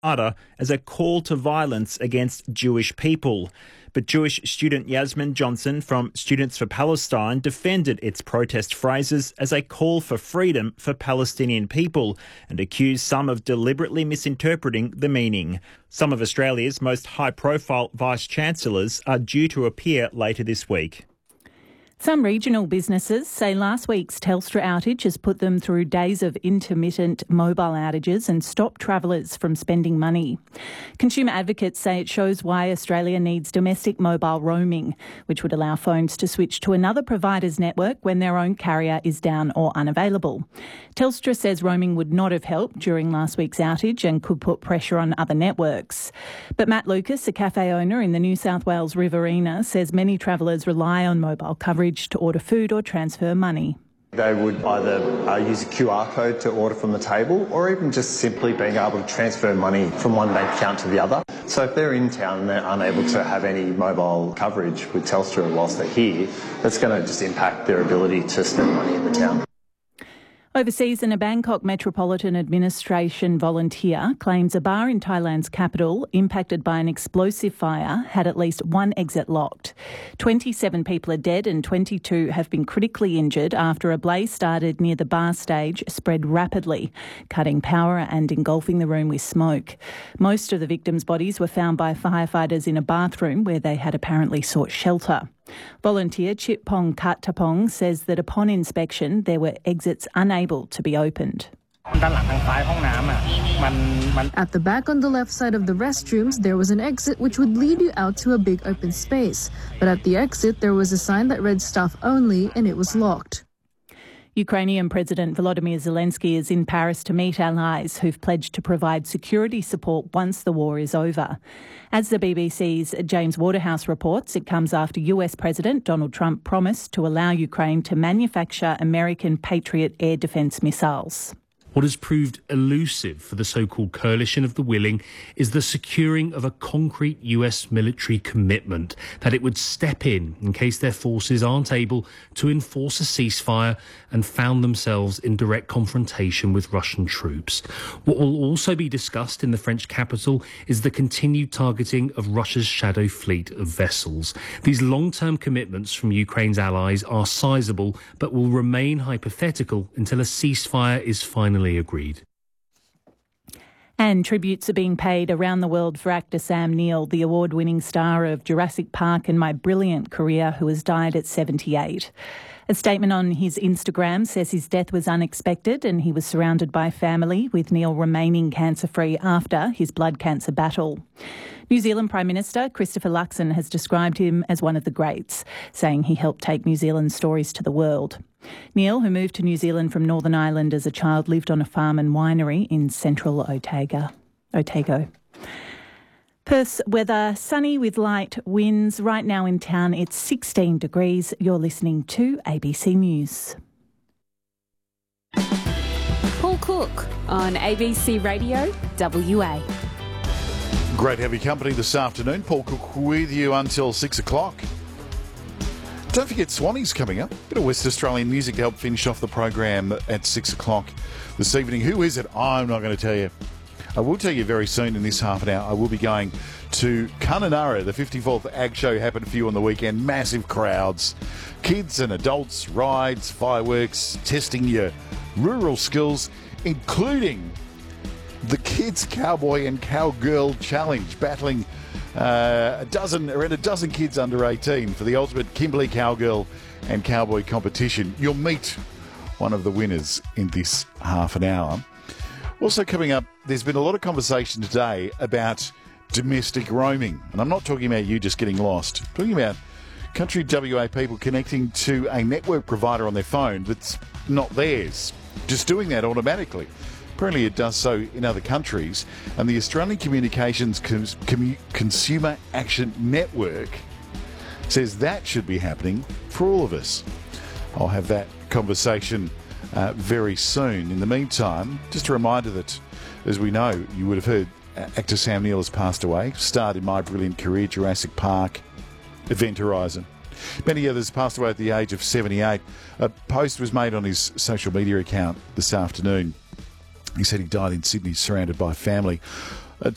as a call to violence against Jewish people. But Jewish student Yasmin Johnson from Students for Palestine defended its protest phrases as a call for freedom for Palestinian people and accused some of deliberately misinterpreting the meaning. Some of Australia's most high-profile vice-chancellors are due to appear later this week. Some regional businesses say last week's Telstra outage has put them through days of intermittent mobile outages and stopped travellers from spending money. Consumer advocates say it shows why Australia needs domestic mobile roaming, which would allow phones to switch to another provider's network when their own carrier is down or unavailable. Telstra says roaming would not have helped during last week's outage and could put pressure on other networks. But Matt Lucas, a cafe owner in the New South Wales Riverina, says many travellers rely on mobile coverage to order food or transfer money. They would either use a QR code to order from the table or even just simply being able to transfer money from one bank account to the other. So if they're in town and they're unable to have any mobile coverage with Telstra whilst they're here, that's going to just impact their ability to spend money in the town. Overseas, a Bangkok Metropolitan Administration volunteer claims a bar in Thailand's capital, impacted by an explosive fire, had at least one exit locked. 27 people are dead and 22 have been critically injured after a blaze started near the bar stage, spread rapidly, cutting power and engulfing the room with smoke. Most of the victims' bodies were found by firefighters in a bathroom where they had apparently sought shelter. Volunteer Chitpong Kattapong says that upon inspection, there were exits unable to be opened. At the back on the left side of the restrooms, there was an exit which would lead you out to a big open space. But at the exit, there was a sign that read staff only and it was locked. Ukrainian President Volodymyr Zelensky is in Paris to meet allies who've pledged to provide security support once the war is over. As the BBC's James Waterhouse reports, it comes after US President Donald Trump promised to allow Ukraine to manufacture American Patriot air defence missiles. What has proved elusive for the so-called coalition of the willing is the securing of a concrete US military commitment that it would step in case their forces aren't able to enforce a ceasefire and found themselves in direct confrontation with Russian troops. What will also be discussed in the French capital is the continued targeting of Russia's shadow fleet of vessels. These long-term commitments from Ukraine's allies are sizable but will remain hypothetical until a ceasefire is finally agreed. And tributes are being paid around the world for actor Sam Neill, the award-winning star of Jurassic Park and My Brilliant Career, who has died at 78. A statement on his Instagram says his death was unexpected and he was surrounded by family, with Neill remaining cancer-free after his blood cancer battle. New Zealand Prime Minister Christopher Luxon has described him as one of the greats, saying he helped take New Zealand's stories to the world. Neill, who moved to New Zealand from Northern Ireland as a child, lived on a farm and winery in central Otago. Perth's weather, sunny with light winds. Right now in town, it's 16 degrees. You're listening to ABC News. Paul Cook on ABC Radio WA. Great to have your company this afternoon. Paul Cook with you until 6 o'clock. Don't forget Swanee's coming up. Bit of West Australian music to help finish off the program at 6 o'clock this evening. Who is it? I'm not going to tell you. I will tell you very soon in this half an hour. I will be going to Kununurra. The 54th Ag Show happened for you on the weekend. Massive crowds. Kids and adults, rides, fireworks, testing your rural skills, including the Kids Cowboy and Cowgirl Challenge, battling around a dozen kids under 18 for the ultimate Kimberley Cowgirl and Cowboy competition. You'll meet one of the winners in this half an hour. Also coming up, there's been a lot of conversation today about domestic roaming. And I'm not talking about you just getting lost. I'm talking about country WA people connecting to a network provider on their phone that's not theirs, just doing that automatically. Apparently it does so in other countries. And the Australian Communications Consumer Action Network says that should be happening for all of us. I'll have that conversation very soon. In the meantime, just a reminder that, as we know, you would have heard, actor Sam Neill has passed away, starred in My Brilliant Career, Jurassic Park, Event Horizon. Many others passed away at the age of 78. A post was made on his social media account this afternoon. He said he died in Sydney, surrounded by family.